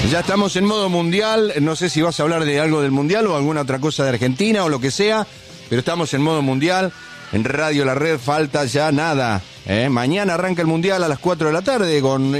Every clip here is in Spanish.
Ya estamos en modo mundial, no sé si vas a hablar de algo del mundial o alguna otra cosa de Argentina o lo que sea, pero estamos en modo mundial, en Radio La Red falta ya nada. Mañana arranca el mundial a las 4 de la tarde con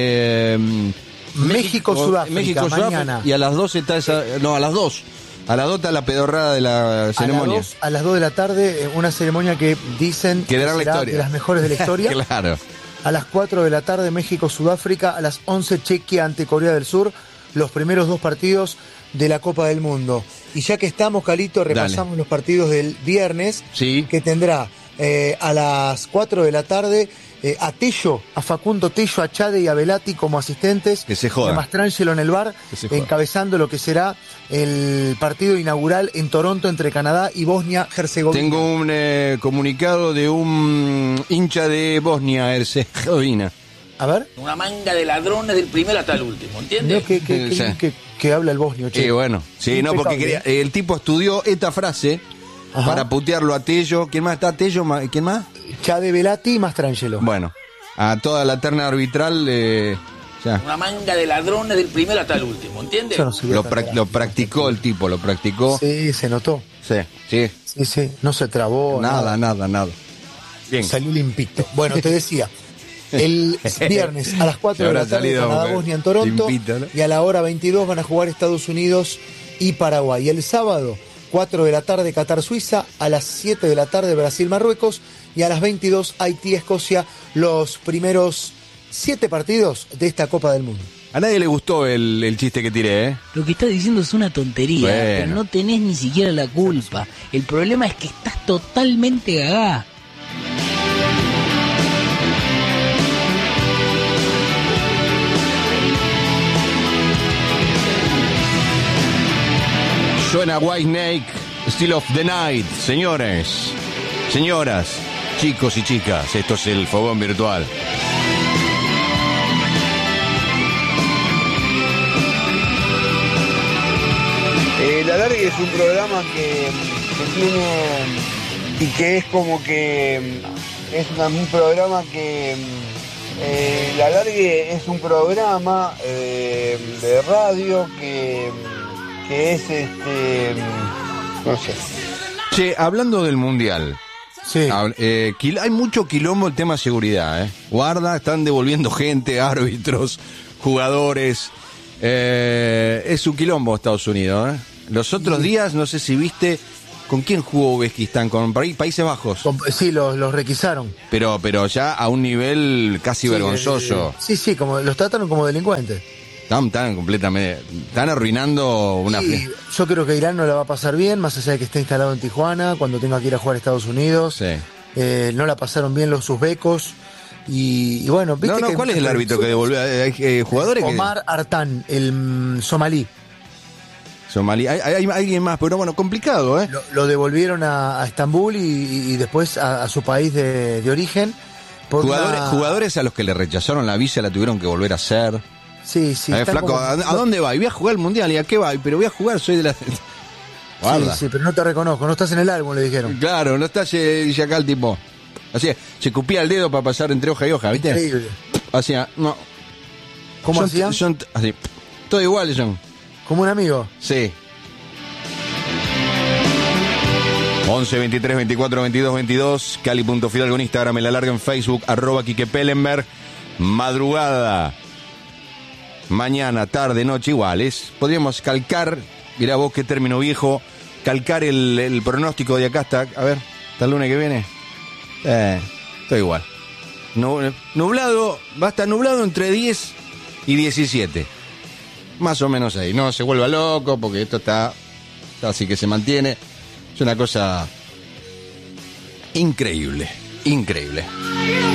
México-Sudáfrica, mañana. Y a las 2 está a las 2. A las 2 está la pedorrada de la ceremonia. A las 2 de la tarde, una ceremonia que dicen que será de las mejores de la historia. Claro. A las 4 de la tarde, México-Sudáfrica. A las 11, Chequia ante Corea del Sur. Los primeros 2 partidos de la Copa del Mundo. Y ya que estamos, Calito, repasamos los partidos del viernes. Sí. Que tendrá a las 4 de la tarde a Facundo Tello, a Chade y a Velati como asistentes. Que se joda. A Mastrangelo en el bar, encabezando lo que será el partido inaugural en Toronto entre Canadá y Bosnia-Herzegovina. Tengo un comunicado de un hincha de Bosnia-Herzegovina. A ver. Una manga de ladrones del primero hasta el último, ¿entiendes? Que habla el bosnio, che. Bueno, sí, no, porque el tipo estudió esta frase. Ajá. Para putearlo a Tello. ¿Quién más está? ¿Tello? ¿Quién más? Chade, Velati y Mastrangelo. Bueno, a toda la terna arbitral. Ya. Una manga de ladrones del primero hasta el último, ¿entiendes? Lo practicó el tipo, lo practicó. Sí, se notó. Sí. No se trabó. Nada. Bien. Salió limpito. Bueno, te decía. El viernes a las 4 de la tarde Canadá-Bosnia en Toronto. Limpito, ¿no? Y a la hora 22 van a jugar Estados Unidos y Paraguay. Y el sábado, 4 de la tarde Qatar-Suiza, a las 7 de la tarde Brasil-Marruecos y a las 22 Haití-Escocia, los primeros 7 partidos de esta Copa del Mundo. A nadie le gustó el chiste que tiré, ¿eh? Lo que estás diciendo es una tontería, pero no tenés ni siquiera la culpa. El problema es que estás totalmente gagá. Suena Whitesnake, Still of the Night. Señores, señoras, chicos y chicas, esto es el Fogón Virtual. La Largue es un programa que tiene y que es como que es un programa que La Largue es un programa de radio que es no sé. Che, hablando del mundial. Sí. Hay mucho quilombo el tema seguridad, Guarda, están devolviendo gente, árbitros, jugadores. Es un quilombo Estados Unidos, Los otros días, no sé si viste, ¿con quién jugó Uzbekistán? Con Países Bajos. Sí, los requisaron. Pero ya a un nivel casi vergonzoso. Sí, como los trataron como delincuentes. Están completamente. Están arruinando una fiesta. Yo creo que Irán no la va a pasar bien, más allá de que esté instalado en Tijuana, cuando tenga que ir a jugar a Estados Unidos. Sí. No la pasaron bien los uzbecos. Y bueno, ¿viste? ¿Cuál es el árbitro que devolvió? Hay jugadores Omar Artan, el somalí. Hay alguien más, pero bueno, complicado, Lo devolvieron a Estambul y después a su país de origen. Jugadores a los que le rechazaron la visa la tuvieron que volver a hacer. Sí. Flaco, ¿a dónde va? Y voy a jugar el mundial. ¿Y a qué va? Pero voy a jugar, soy de la... Sí, pero no te reconozco, no estás en el álbum, le dijeron. Claro, no estás, dice acá el tipo. Así, se cupía el dedo para pasar entre hoja y hoja, ¿viste? Increíble. Así, no. ¿Cómo hacían? Así, todo igual son. ¿Como un amigo? Sí. 11 23 24 22 22, Cali.Fidalgo en Instagram, en La Larga en Facebook, @Quique Pellenberg. Madrugada, mañana, tarde, noche, iguales. Podríamos calcar, mirá vos qué término viejo, calcar el pronóstico de acá hasta el lunes que viene. Todo igual. Nublado, va a estar nublado entre 10 y 17. Más o menos ahí. No se vuelva loco porque esto está así que se mantiene. Es una cosa increíble.